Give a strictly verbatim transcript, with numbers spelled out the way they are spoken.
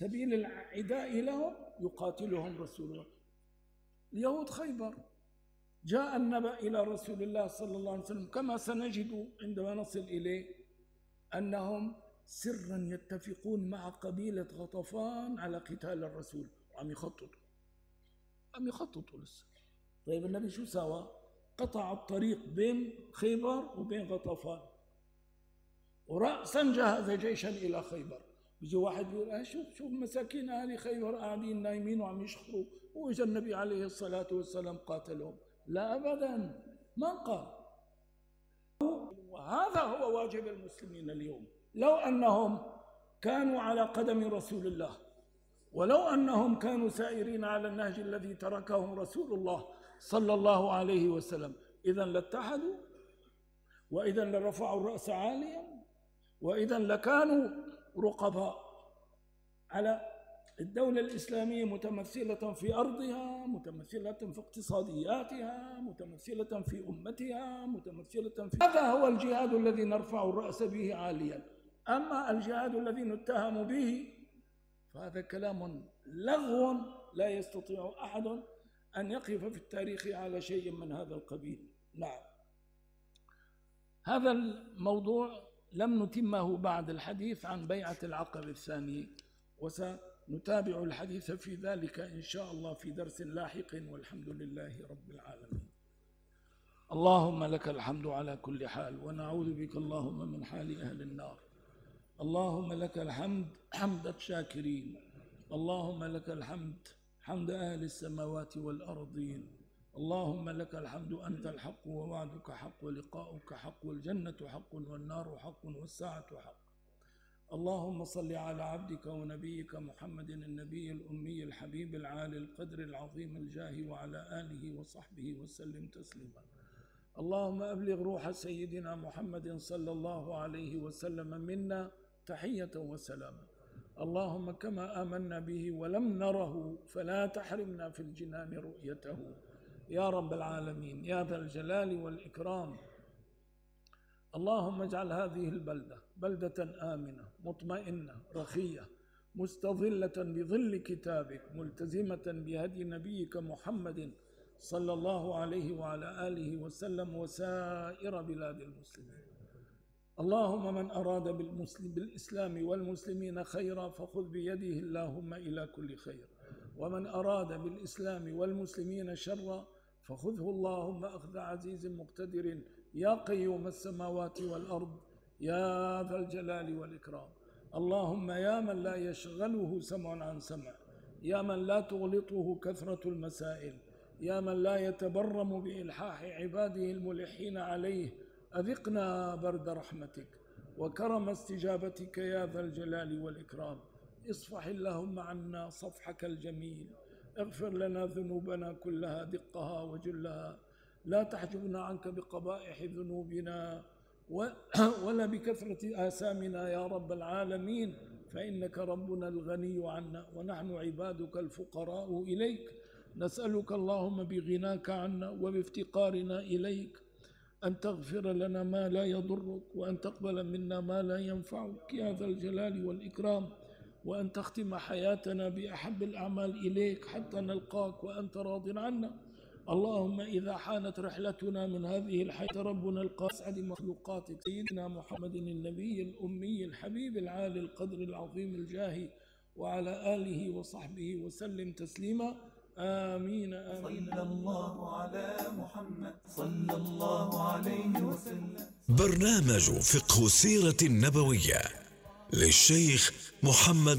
سبيل العداء لهم يقاتلهم رسول الله. اليهود خيبر جاء النبأ إلى رسول الله صلى الله عليه وسلم كما سنجد عندما نصل إليه أنهم سرا يتفقون مع قبيلة غطفان على قتال الرسول، وعم يخططوا عم يخططوا لسه. طيب النبي شو سوى؟ قطع الطريق بين خيبر وبين غطفان، ورأسا جهز جيشا إلى خيبر. بيجي واحد بيقول اه شوف شوف مساكين أهل خيبر قاعدين نايمين وعم يشخروا، وإجا النبي عليه الصلاة والسلام قاتلهم. لا أبدا، ما قال. وهذا هو واجب المسلمين اليوم. لو أنهم كانوا على قدم رسول الله، ولو أنهم كانوا سائرين على النهج الذي تركهم رسول الله صلى الله عليه وسلم، إذن لاتحدوا، وإذن لرفعوا الرأس عاليا، وإذن لكانوا رقباء على الدولة الإسلامية، متمثلة في أرضها، متمثلة في اقتصادياتها، متمثلة في أمتها، متمثلة في... هذا هو الجهاد الذي نرفع الرأس به عاليا. أما الجهاد الذي نتهم به فهذا كلام لغو لا يستطيع أحد أن يقف في التاريخ على شيء من هذا القبيل. نعم، هذا الموضوع لم نتمه بعد الحديث عن بيعة العقبة الثانية، وسنتابع الحديث في ذلك إن شاء الله في درس لاحق، والحمد لله رب العالمين. اللهم لك الحمد على كل حال، ونعوذ بك اللهم من حال أهل النار. اللهم لك الحمد حمد الشاكرين، اللهم لك الحمد حمد أهل السماوات والأرضين. اللهم لك الحمد، أنت الحق ووعدك حق ولقاؤك حق، والجنة حق والنار حق والساعة حق. اللهم صل على عبدك ونبيك محمد النبي الأمي الحبيب العالي القدر العظيم الجاه، وعلى آله وصحبه وسلم تسليما. اللهم أبلغ روح سيدنا محمد صلى الله عليه وسلم منا تحية وسلاما. اللهم كما آمنا به ولم نره فلا تحرمنا في الجنان رؤيته يا رب العالمين يا ذا الجلال والإكرام. اللهم اجعل هذه البلدة بلدة آمنة مطمئنة رخية مستظلة بظل كتابك، ملتزمة بهدي نبيك محمد صلى الله عليه وعلى آله وسلم، وسائر بلاد المسلمين. اللهم من أراد بالمسلم بالإسلام والمسلمين خيرا فخذ بيده اللهم إلى كل خير، ومن أراد بالإسلام والمسلمين شرا فخذه اللهم أخذ عزيز مقتدر يا قيوم السماوات والأرض يا ذا الجلال والإكرام. اللهم يا من لا يشغله سمع عن سمع، يا من لا تغلطه كثرة المسائل، يا من لا يتبرم بإلحاح عباده الملحين عليه، أذقنا برد رحمتك وكرم استجابتك يا ذا الجلال والإكرام. اصفح اللهم عنا صفحك الجميل، اغفر لنا ذنوبنا كلها دقها وجلها، لا تحجبنا عنك بقبائح ذنوبنا ولا بكثرة آثامنا يا رب العالمين، فإنك ربنا الغني عنا ونحن عبادك الفقراء إليك. نسألك اللهم بغناك عنا وبافتقارنا إليك أن تغفر لنا ما لا يضرك، وأن تقبل منا ما لا ينفعك يا ذا الجلال والإكرام، وأن تختم حياتنا بأحب الأعمال إليك حتى نلقاك وأنت راض عنا. اللهم إذا حانت رحلتنا من هذه الحياة ربنا القاسعد مخلوقاتك سيدنا محمد النبي الأمي الحبيب العالي القدر العظيم الجاه، وعلى آله وصحبه وسلم تسليما. آمين آمين. صلى الله على محمد صلى الله عليه وسلم. برنامج فقه السيرة النبوية للشيخ محمد